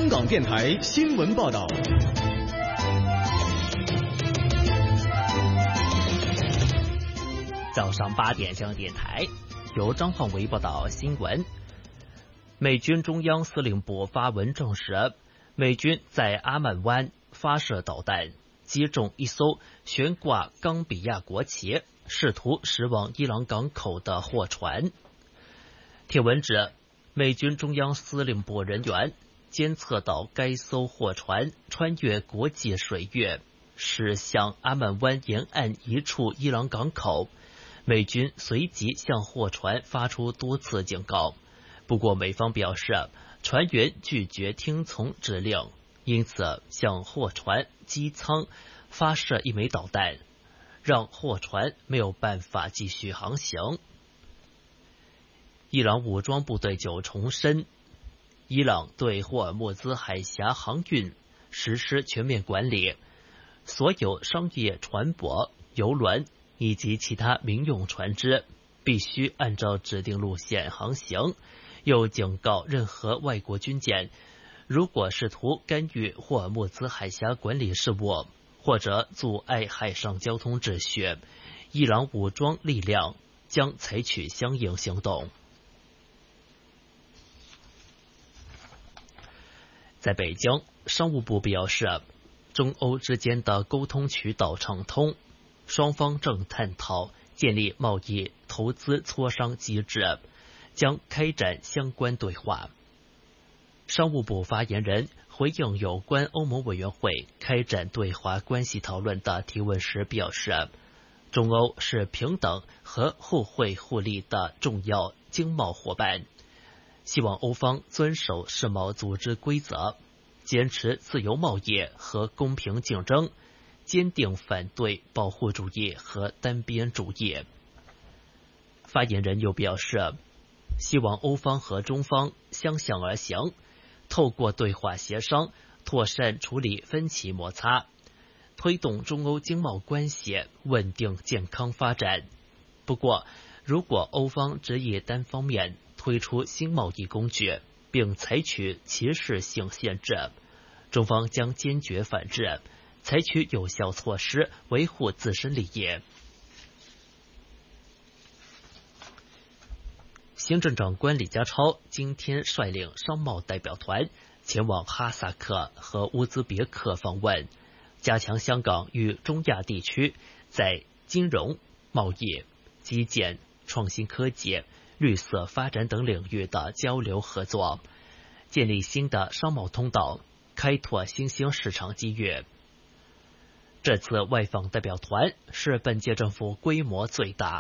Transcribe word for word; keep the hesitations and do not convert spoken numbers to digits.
香港电台新闻报道。 早上八点，香港电台由张焕维报道新闻。美军中央司令部发文证实，美军在阿曼湾发射导弹，击中一艘悬挂冈比亚国旗、试图驶往伊朗港口的货船。帖文指，美军中央司令部人员监测到该艘货船穿越国际水域，驶向阿曼湾沿岸一处伊朗港口。美军随即向货船发出多次警告，不过美方表示船员拒绝听从指令，因此向货船机舱发射一枚导弹，让货船没有办法继续航行。伊朗武装部队就重申，伊朗对霍尔木兹海峡航运实施全面管理，所有商业船舶、邮轮以及其他民用船只必须按照指定路线航行，又警告任何外国军舰，如果试图干预霍尔木兹海峡管理事务或者阻碍海上交通秩序，伊朗武装力量将采取相应行动。在北京，商务部表示，中欧之间的沟通渠道畅通，双方正探讨建立贸易投资磋商机制，将开展相关对话。商务部发言人回应有关欧盟委员会开展对华关系讨论的提问时表示，中欧是平等和互惠互利的重要经贸伙伴，希望欧方遵守世贸组织规则，坚持自由贸易和公平竞争，坚定反对保护主义和单边主义。发言人又表示，希望欧方和中方相向而行，透过对话协商，妥善处理分歧摩擦，推动中欧经贸关系稳定健康发展。不过，如果欧方执意单方面推出新贸易工具，并采取歧视性限制，中方将坚决反制，采取有效措施维护自身利益。行政长官李家超今天率领商贸代表团前往哈萨克和乌兹别克访问，加强香港与中亚地区在金融、贸易、基建、创新科技、绿色发展等领域的交流合作，建立新的商贸通道，开拓新兴市场机遇。这次外访代表团是本届政府规模最大、